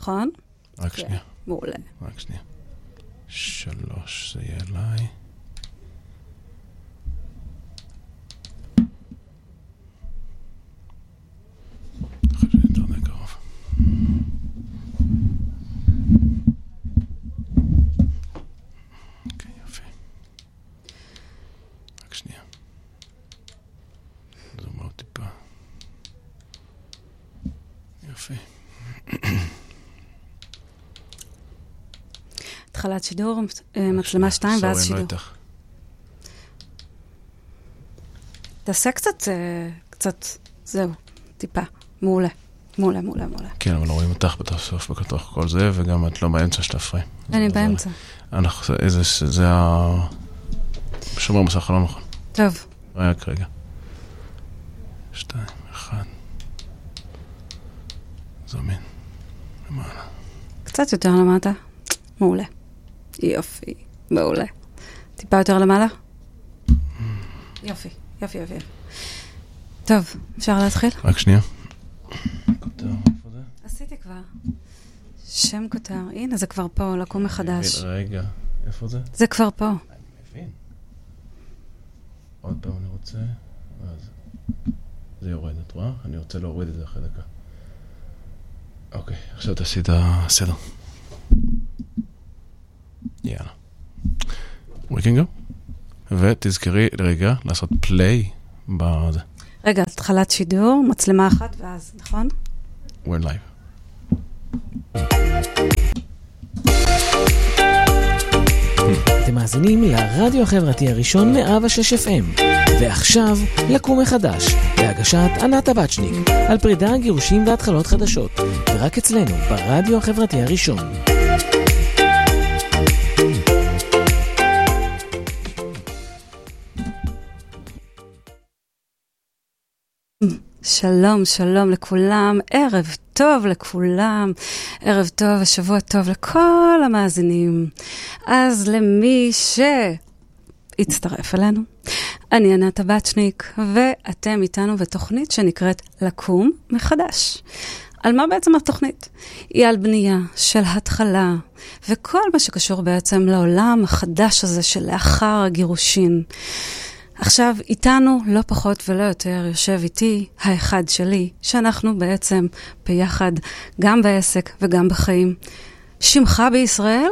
נכון? רק שנייה. מעולה. רק שנייה. 3 זה יהיה אליי. התחלת שידור, מצלמה 2 ואז שידור. תעשה קצת, זהו, טיפה, מעולה. מעולה. כן, אבל רואים אותך בסוף בתוך כל זה, וגם את לא באמצע של הפריים. אני באמצע. זה שומר מסך לא נכון. טוב. רק רגע. 2, 1. זמין. למעלה. קצת יותר למטה. מעולה. יופי. מעולה. טיפה יותר למעלה? יופי. טוב, אפשר להתחיל? רק שנייה. כותר, איפה זה? עשיתי כבר. שם כותר. הנה, זה כבר פה, לקום מחדש. רגע, איפה זה? זה כבר פה. אני מבין. עוד פעם אני רוצה, אז זה יורד, את רואה? אני רוצה להוריד את זה אחרי דקה. אוקיי, עכשיו תעשי את הסדר. יאללה. We can go. ותזכרי לרגע לעשות פליי בזה. רגע, התחלת שידור, מצלמה אחת ואז, נכון? We're live. אתם מאזינים לרדיו החברתי הראשון 106 FM. ועכשיו, לקום מחדש, בהגשת ענת הבצ'ניק, על פרידה, גירושים והתחלות חדשות. ורק אצלנו, ברדיו החברתי הראשון. שלום לכולם, ערב טוב לכולם, ערב טוב, השבוע טוב לכל המאזינים. אז למי שהצטרף אלינו, אני ענת הבצ'ניק, ואתם איתנו בתוכנית שנקראת לקום מחדש. על מה בעצם התוכנית? היא על בנייה של התחלה, וכל מה שקשור בעצם לעולם החדש הזה של לאחר הגירושין. עכשיו, איתנו לא פחות ולא יותר יושב איתי האחד שלי, שאנחנו בעצם ביחד גם בעסק וגם בחיים. שמך בישראל?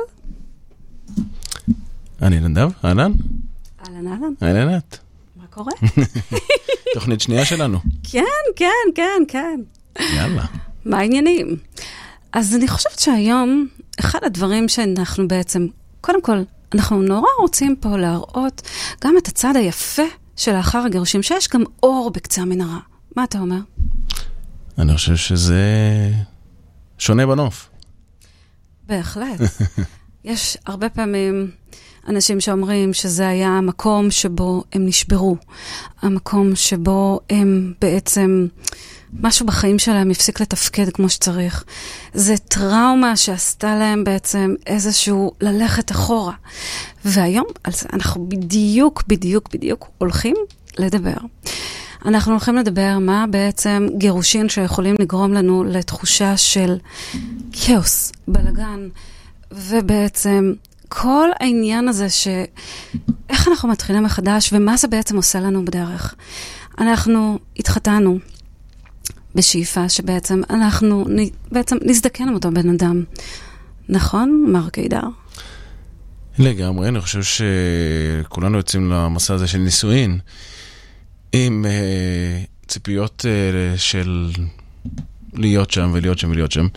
אני נדב, אהלן. אהלן. אהלנת. מה קורה? תוכנית שנייה שלנו. כן. יאללה. מה העניינים? אז אני חושבת שהיום, אחד הדברים שאנחנו בעצם, קודם כל, אנחנו נורא רוצים פה להראות גם את הצד היפה של האחר הגירושים, שיש גם אור בקצה המנהרה. מה אתה אומר? אני חושב שזה שונה בנוף. בהחלט. יש הרבה פעמים אנשים שאומרים שזה היה המקום שבו הם נשברו. המקום שבו הם בעצם, משהו בחיים שלהם הפסיק לתפקד כמו שצריך. זה טראומה שעשתה להם בעצם איזשהו ללכת אחורה. והיום על זה אנחנו בדיוק הולכים לדבר. אנחנו הולכים לדבר מה בעצם גירושין שיכולים לגרום לנו לתחושה של כאוס, בלגן, ובעצם כל העניין הזה איך אנחנו מתחילים מחדש ומה זה בעצם עושה לנו בדרך. אנחנו התחתנו בשאיפה שבעצם אנחנו בעצם נזדקן עם אותו בן אדם. נכון, מר קידר? לגמרי, אני חושב שכולנו יוצאים למסע הזה של נישואין עם ציפיות של להיות שם ולהיות שם.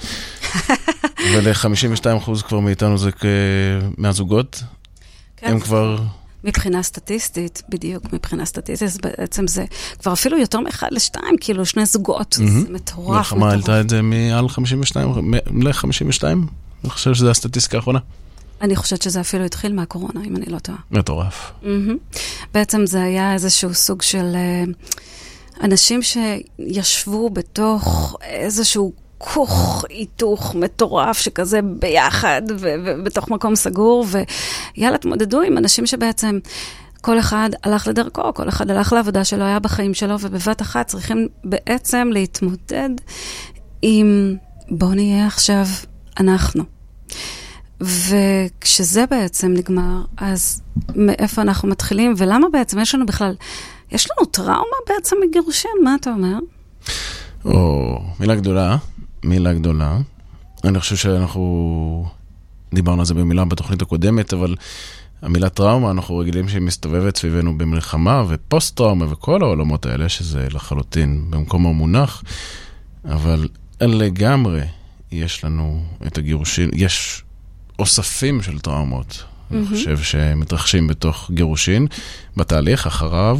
ול-52% כבר מאיתנו זה מהזוגות. הם כבר... מבחינה סטטיסטית, בדיוק מבחינה סטטיסטית, בעצם זה כבר אפילו יותר מ1-2, כאילו 2 זוגות, זה מטורף. מלחמה העלתה את זה מעל 52 ל-52? אני חושב שזה הסטטיסטיקה האחרונה. אני חושבת שזה אפילו התחיל מהקורונה, אם אני לא טועה. מטורף. בעצם זה היה איזשהו סוג של אנשים שישבו בתוך איזשהו כוך, היתוך מטורף שכזה ביחד ובתוך מקום סגור, ויאללה, תמודדו עם אנשים שבעצם כל אחד הלך לדרכו, כל אחד הלך לעבודה שלו, היה בחיים שלו, ובבת אחת צריכים בעצם להתמודד עם בוא נהיה עכשיו אנחנו. וכשזה בעצם נגמר, אז מאיפה אנחנו מתחילים, ולמה בעצם יש לנו בכלל, יש לנו טראומה בעצם מגירושין, מה אתה אומר? מילה גדולה, מילה גדולה. אני חושב שאנחנו דיברנו על זה במילה בתוכנית הקודמת, אבל המילה טראומה, אנחנו רגילים שהיא מסתובבת סביבנו במלחמה, ופוסט-טראומה וכל העולמות האלה, שזה לחלוטין במקום המונח, אבל לגמרי יש לנו את הגירושין, יש אוספים של טראומות, אני חושב שמתרחשים בתוך גירושין, בתהליך אחריו,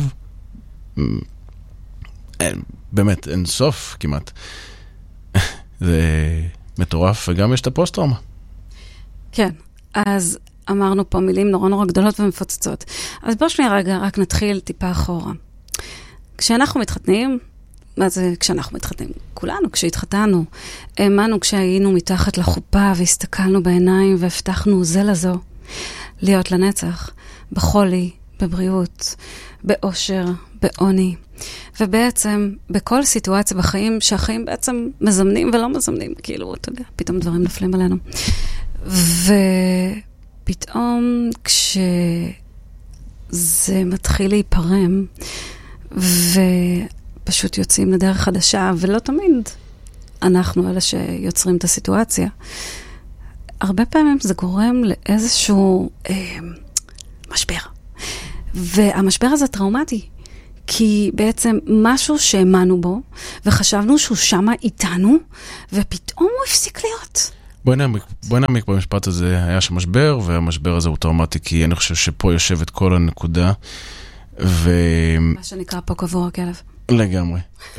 באמת אין סוף כמעט. זה מטורף, וגם יש את הפוסט-טראומה. כן, אז אמרנו פה מילים נורא נורא גדולות ומפוצצות. אז בוא שנייה רגע, רק נתחיל טיפה אחורה. כשאנחנו מתחתנים, מה זה כשאנחנו מתחתנים? כולנו, כשהתחתנו, האמנו כשהיינו מתחת לחופה והסתכלנו בעיניים והבטחנו זה לזו, להיות לנצח, בחולי, בבריאות, באושר, בעוני. ובעצם בכל סיטואציה בחיים, שהחיים בעצם מזמנים ולא מזמנים, כאילו, אתה יודע, פתאום דברים נפלים עלינו. ופתאום כשזה מתחיל להיפרם, ופשוט יוצאים לדרך חדשה, ולא תמיד אנחנו אלה שיוצרים את הסיטואציה, הרבה פעמים זה גורם לאיזשהו משבר. והמשבר הזה טראומטי, כי בעצם משהו שהאמנו בו, וחשבנו שהוא שמה איתנו, ופתאום הוא הפסיק להיות. בואי נעמיק במשפט הזה, היה שם משבר, והמשבר הזה הוא טראומטי, כי אני חושב שפה יושבת כל הנקודה, מה שנקרא פה קבור הכלב. לגמרי.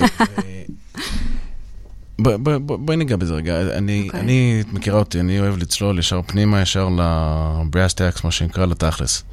בואי ניגע בזה רגע, אני מכירה אותי, אני אוהב לצלול ישר פנימה, ישר לבריאס טקס, מה שנקרא לתכלס.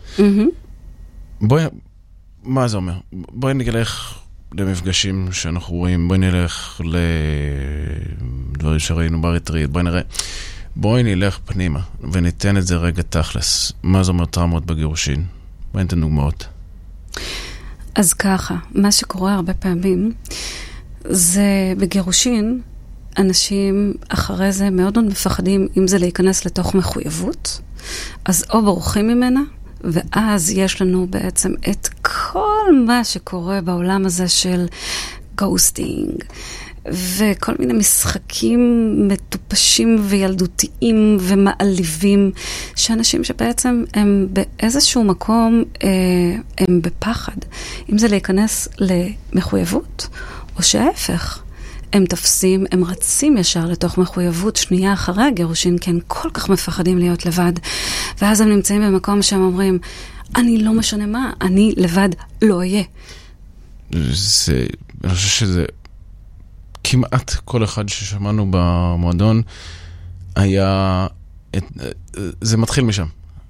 מה זה אומר? בואי נלך למפגשים שאנחנו רואים, בואי נלך לדברים שראינו בריטריט, בואי נלך פנימה וניתן את זה רגע תכלס. מה זה אומר טראומות בגירושין? בואי ניתן דוגמאות. אז ככה, מה שקורה הרבה פעמים זה בגירושין, אנשים אחרי זה מאוד מאוד מפחדים אם זה להיכנס לתוך מחויבות, אז או בורחים ממנה, ואז יש לנו בעצם את כל מה שקורה בעולם הזה של גוסטינג, וכל מיני משחקים מטופשים וילדותיים ומעליבים, שאנשים שבעצם הם באיזשהו מקום, הם בפחד. אם זה להיכנס למחויבות, או שההפך, הם תופסים, הם רצים ישר לתוך מחויבות שנייה אחרי הגירושין, כי הם כל כך מפחדים להיות לבד. ואז הם נמצאים במקום שהם אומרים, אני לא משנה מה, אני לבד לא אהיה. אני חושב שזה כמעט כל אחד ששמענו במועדון היה, זה מתחיל משם.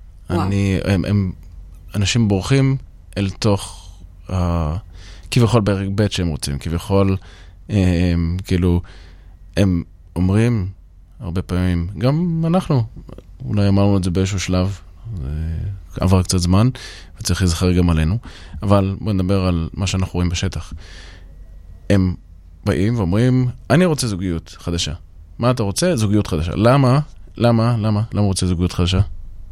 אנשים בורחים אל תוך, כביכול ברג ב' שהם רוצים, כביכול, כאילו, הם אומרים הרבה פעמים, גם אנחנו, אולי אמרנו את זה באיזשהו שלב, עבר קצת זמן, וצריך להיזכר גם עלינו, אבל בוא נדבר על מה שאנחנו רואים בשטח. הם באים ואומרים, אני רוצה זוגיות חדשה. מה אתה רוצה? זוגיות חדשה. למה רוצה זוגיות חדשה?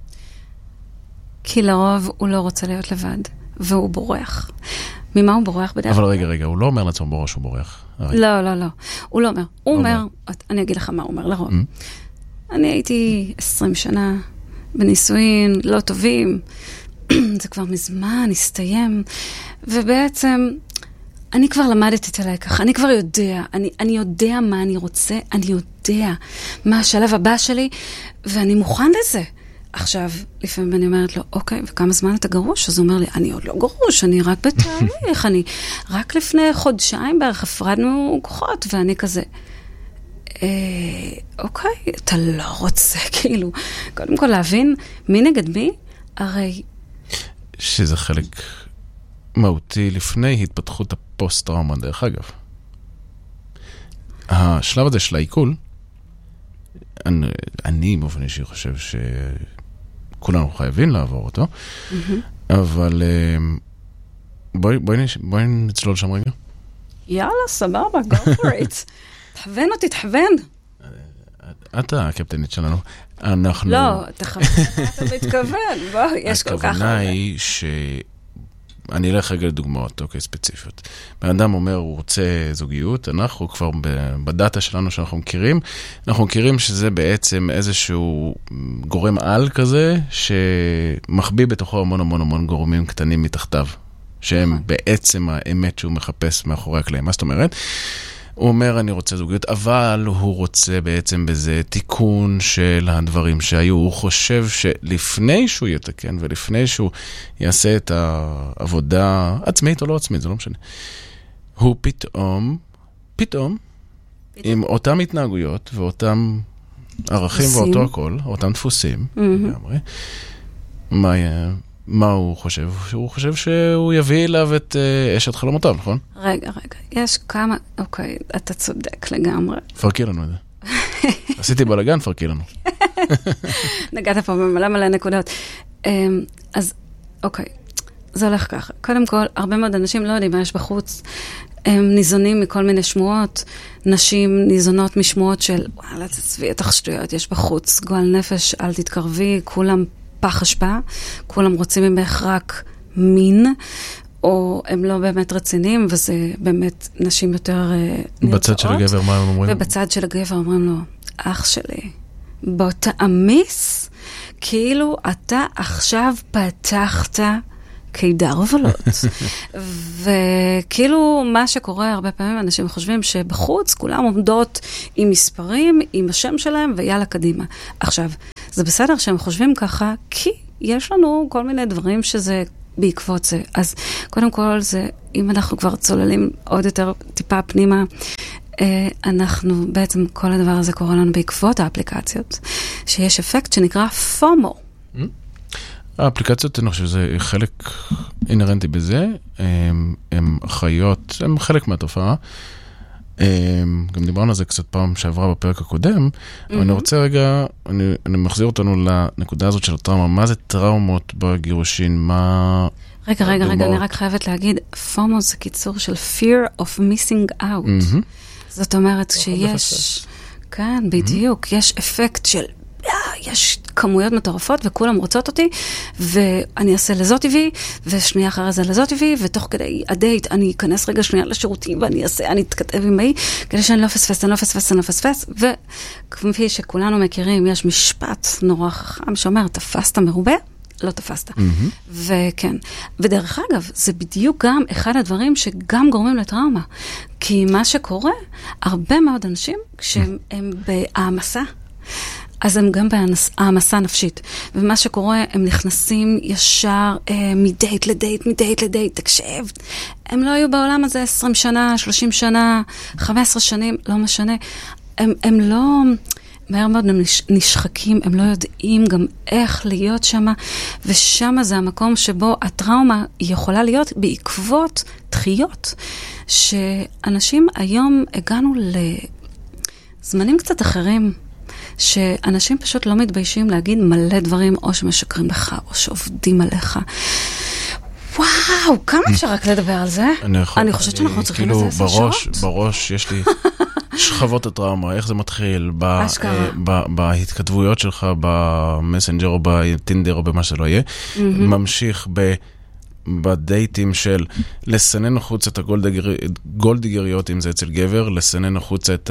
כי לרוב הוא לא רוצה להיות לבד, והוא בורח. ממה הוא בורח בדרך? אבל רגע, הוא לא אומר לעצמו בורח שהוא בורח. לא. הוא לא אומר. הוא אומר, אני אגיד לך מה הוא אומר לרוב. אני הייתי 20 שנה בנישואין, לא טובים, זה כבר מזמן, הסתיים, ובעצם אני כבר למדתי את הלקח, אני כבר יודע, אני יודע מה אני רוצה, אני יודע מה השלב הבא שלי, ואני מוכן לזה. עכשיו, לפעמים אני אומרת לו, אוקיי, וכמה זמן אתה גרוש? אז הוא אומר לי, אני עוד לא גרוש, אני רק בתהליך, אני רק לפני חודשיים בערך הפרדנו כוחות, ואני כזה, אוקיי, אתה לא רוצה, כאילו, קודם כל להבין מי נגד מי, הרי שזה חלק מהותי לפני התפתחות הפוסט-טראומה, דרך אגב. השלב הזה של העיכול, אני באופן אישי חושב שכולנו חייבים לעבור אותו, אבל בואי נצלול שם רגע. יאללה, סבבה, go for it. תכוון אותי, תכוון. אתה הקפטנית שלנו. אנחנו... לא, אתה מתכוון, בוא, יש כל כך הרבה. הכוונה היא אני אלך רגע לדוגמאות, אוקיי, ספציפיות. בן אדם אומר, הוא רוצה זוגיות, אנחנו כבר בדאטה שלנו שאנחנו מכירים, אנחנו מכירים שזה בעצם איזשהו גורם על כזה, שמחביא בתוכו המון המון המון גורמים קטנים מתחתיו, שהם בעצם האמת שהוא מחפש מאחורי הקלעים. מה זאת אומרת? הוא אומר, אני רוצה זוגיות, אבל הוא רוצה בעצם בזה תיקון של הדברים שהיו. הוא חושב שלפני שהוא יתקן ולפני שהוא יעשה את העבודה עצמית או לא עצמית, זה לא משנה. הוא פתאום, עם אותם התנהגויות ואותם ערכים ואותו הכל, אותם דפוסים, מה הוא חושב? הוא חושב שהוא יביא אליו את אשת חלומותיו, נכון? רגע, יש כמה, אוקיי, אתה צודק לגמרי. פרקי לנו את זה. עשיתי בלגן, פרקי לנו. נגעת פה מלא נקודות. אז, אוקיי, זה הולך ככה. קודם כל, הרבה מאוד אנשים לא יודעים מה יש בחוץ. הם ניזונים מכל מיני שמועות. נשים ניזונות משמועות של, וואלה, תצבי את השטויות, יש בחוץ. גועל נפש, אל תתקרבי, כולם פח השפעה, כולם רוצים ממך רק מין, או הם לא באמת רציניים, וזה באמת נשים יותר נרצאות. בצד של הגבר, מה הם אומרים? ובצד של הגבר אומרים לו, אח שלי, בוא תאמיס, כאילו אתה עכשיו פתחת קידר ובלות. וכאילו מה שקורה הרבה פעמים, אנשים חושבים שבחוץ כולם עומדות עם מספרים, עם השם שלהם, ויאללה קדימה. עכשיו, זה בסדר שהם חושבים ככה, כי יש לנו כל מיני דברים שזה בעקבות זה. אז קודם כל, זה, אם אנחנו כבר צוללים עוד יותר טיפה פנימה, אנחנו בעצם כל הדבר הזה קורה לנו בעקבות האפליקציות, שיש אפקט שנקרא פומו. האפליקציות, אני חושב שזה חלק אינרנטי בזה, הם חיות, הם חלק מהתופעה. גם דיברנו על זה קצת פעם שעברה בפרק הקודם, אבל אני רוצה רגע, אני מחזיר אותנו לנקודה הזאת של הטראומה. מה זה טראומות בגירושין? מה... רגע, אני רק חייבת להגיד, פומו זה קיצור של fear of missing out. זאת אומרת שיש, כן, בדיוק, יש אפקט של יש כמויות מטורפות וכולם רוצות אותי, ואני אעשה לזאת טבעי, ושנייה אחרי זה לזאת טבעי, ותוך כדי הדייט אני אכנס רגע שנייה לשירותים, ואני אתכתב עם מי, כדי שאני לא פספס, וכפי שכולנו מכירים, יש משפט נורא חכם שאומר, תפסת מרובה, לא תפסת. וכן, ודרך אגב, זה בדיוק גם אחד הדברים שגם גורמים לטראומה, כי מה שקורה, הרבה מאוד אנשים, כשהם בהעמסה, אז הם גם בהעמסה נפשית. ומה שקורה, הם נכנסים ישר מדייט לדייט, תקשב. הם לא היו בעולם הזה 20 שנה, 30 שנה, 15 שנים, לא משנה. הם לא, מהר מאוד הם נשחקים, הם לא יודעים גם איך להיות שם, ושם זה המקום שבו הטראומה יכולה להיות בעקבות דחיות, שאנשים היום הגענו לזמנים קצת אחרים, שאנשים פשוט לא מתביישים להגיד מלא דברים, או שמשקרים לך, או שעובדים עליך. וואו, כמה אפשר רק לדבר על זה? אני חושבת שאנחנו צריכים לזה 10 שעות. בראש יש לי שכבות הטראומה, איך זה מתחיל בהתכתבויות שלך, במסנג'ר או בטינדר או במה שלא יהיה, ממשיך בדייטים של לסנן החוץ את הגולדיגריות, אם זה אצל גבר, לסנן החוץ את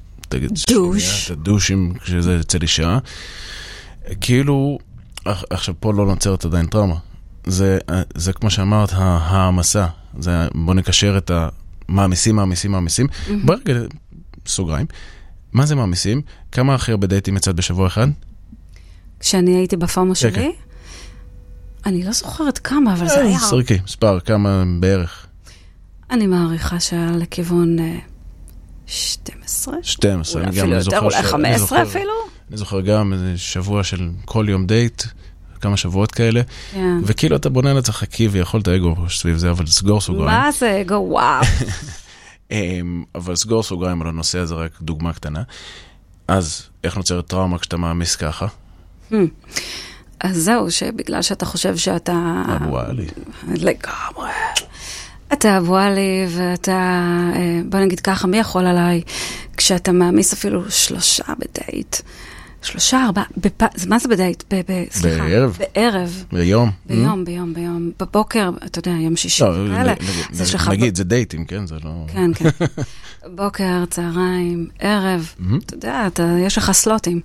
הדושים, כשזה אצל אישה. כאילו, עכשיו פה לא נוצרת עדיין טראומה. זה כמו שאמרת, העמסה. בוא נקשר את המעמיסים. ברגע, סוגריים. מה זה מעמיסים? כמה הכי הרבה דייטים יצאת בשבוע אחד? כשאני הייתי בפאמו שלי? אני לא זוכרת כמה, אבל זה היה... סרקי, מספר, כמה בערך? אני מעריכה שהיה לכיוון 12. 12. אפילו יותר, אולי 15 אפילו. אני זוכר גם איזה שבוע של כל יום דייט, כמה שבועות כאלה, וכאילו אתה בונה לעצמך ויכול את האגו סביב זה, אבל סגור סוגריים. מה זה אגו? וואו. אבל סגור סוגריים על הנושא הזה, רק דוגמה קטנה. אז איך נוצרת טראומה כשאתה מעמיס ככה? אז זהו, שבגלל שאתה חושב שאתה... אבואלי. לגמרי. אתה אבואלי, ואתה, בוא נגיד ככה, מי יכול עליי? כשאתה מעמיס אפילו 3 בדייט, 3, 4, מה זה בדייט? סליחה. בערב. בערב. ביום. ביום. בבוקר, אתה יודע, יום שישי. נגיד, זה דייטים, כן? זה לא... כן. בוקר, צהריים, ערב, אתה יודע, יש לך סלוטים.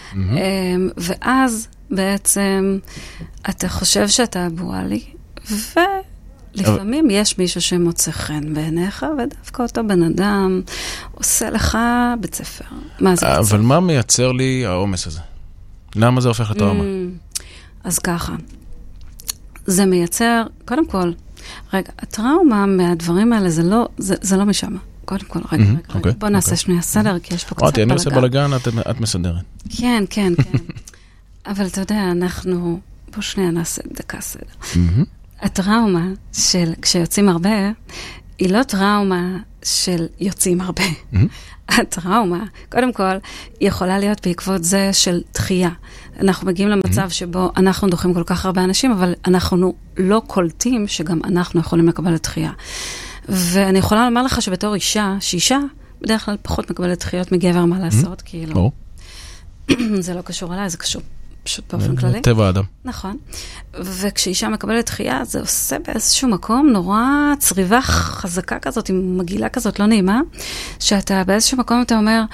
ואז בעצם אתה חושב שאתה אבואלי, ולפעמים יש מישהו שמוצא חן בעיניך, ודווקא אותו בן אדם עושה לך בית ספר. אבל מה מייצר לי העומס הזה? למה זה הופך לטראומה? אז ככה, זה מייצר, קודם כל, רגע, הטראומה מהדברים האלה זה לא משם. קודם כל, רגע, בוא נעשה שנייה סדר, כי יש פה קצת בלגן. אני עושה בלגן, את מסדרת. כן. אבל אתה יודע, בוא שנייה נעשה דקה סדר. הטראומה של כשיוצאים הרבה, היא לא טראומה של יוצאים הרבה. הטראומה, קודם כל, היא יכולה להיות בעקבות זה של דחייה. אנחנו מגיעים למצב שבו אנחנו דוחים כל כך הרבה אנשים, אבל אנחנו לא קולטים שגם אנחנו יכולים לקבל את דחייה. ואני יכולה לומר לך שבתור אישה, שאישה בדרך כלל פחות מקבלת דחיות מגבר, מה לעשות, כאילו. זה לא קשור אליי, זה קשור פשוט באופן כללי. טבע האדם. נכון. וכשאישה מקבלת דחייה, זה עושה באיזשהו מקום נורא צריבה חזקה כזאת, עם מגילה כזאת לא נעימה, שאתה באיזשהו מקום אתה אומר,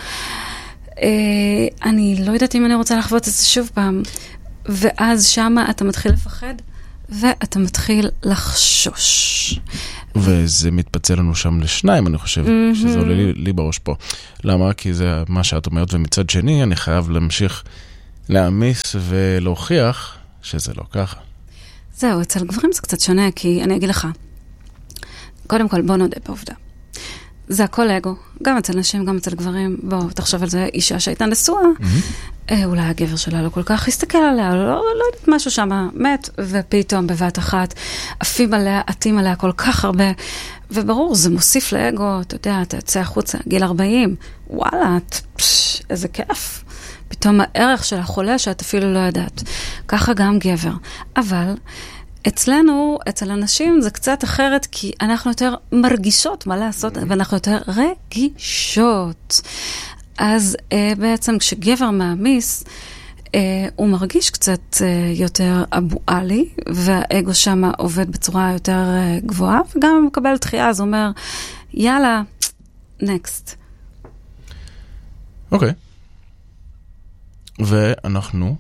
אני לא יודעת אם אני רוצה לחוות את זה שוב פעם, ואז שמה אתה מתחיל לפחד, ואתה מתחיל לחשוש. וזה מתפצל לנו שם לשניים, אני חושב, שזה עולה לי בראש פה. למה? כי זה מה שאת אומרת, ומצד שני אני חייב להמשיך להעמיס ולהוכיח שזה לא ככה. זהו, אצל גברים זה קצת שונה, כי אני אגיד לך, קודם כל בוא נודה בעובדה. זה הכל אגו, גם אצל נשים, גם אצל גברים. בוא, תחשוב על זה, אישה שהייתה נשואה, אולי הגבר שלה לא כל כך הסתכל עליה, לא יודעת משהו שם, מת, ופתאום בבת אחת, עפים עליה, עטים עליה כל כך הרבה, וברור, זה מוסיף לאגו, אתה יודע, אתה יוצא החוצה, גיל 40, וואלה, איזה כיף. פתאום הערך של החולה שאת אפילו לא יודעת. ככה גם גבר. אבל אצלנו, אצל אנשים, זה קצת אחרת, כי אנחנו יותר מרגישות מה לעשות, ואנחנו יותר רגישות. אז בעצם כשגבר מעמיס, הוא מרגיש קצת יותר אבואלי, והאגו שם עובד בצורה יותר גבוהה, וגם הוא מקבל דחייה, אז הוא אומר, יאללה, נקסט. אוקיי. ואנחנו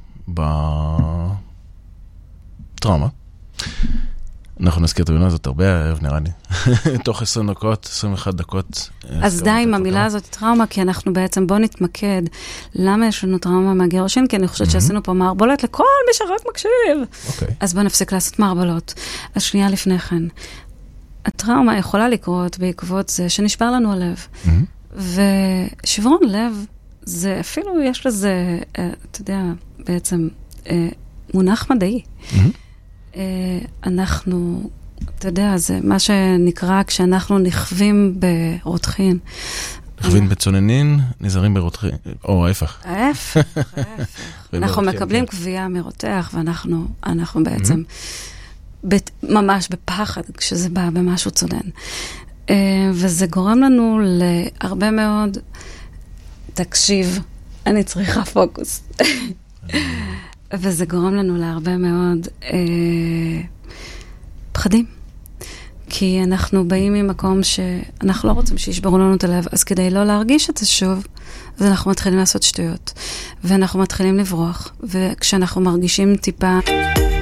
בטראומה. אנחנו נזכיר את הבינה הזאת הרבה הערב, נראה לי. תוך 20 דקות, 21 דקות. אז די עם המילה הזאת טראומה, כי אנחנו בעצם, בוא נתמקד. למה יש לנו טראומה מהגירושין? כי אני חושבת שעשינו פה מערבולות לכל מי שרק מקשיב. אז בוא נפסיק לעשות מערבולות. אז שנייה לפני כן. הטראומה יכולה לקרות בעקבות זה שנשבר לנו הלב. ושברון לב, זה אפילו יש לזה, אתה יודע, בעצם מונח מדעי. אנחנו, אתה יודע, זה מה שנקרא כשאנחנו נכווים ברותחין. נכווים בצוננין, נזהרים ברותחין, או ההפך. ההפך. אנחנו מקבלים קביעה מרותח, ואנחנו בעצם ממש בפחד כשזה בא במשהו צונן. וזה גורם לנו להרבה מאוד, תקשיב, אני צריכה פוקוס. וזה גורם לנו להרבה מאוד פחדים. כי אנחנו באים ממקום שאנחנו לא רוצים שישברו לנו את הלב, אז כדי לא להרגיש את זה שוב, אז אנחנו מתחילים לעשות שטויות. ואנחנו מתחילים לברוח. וכשאנחנו מרגישים טיפה